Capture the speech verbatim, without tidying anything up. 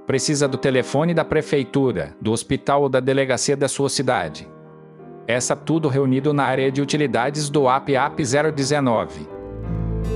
Precisa do telefone da prefeitura, do hospital ou da delegacia da sua cidade. Essa tudo reunido na área de utilidades do app app zero dezenove.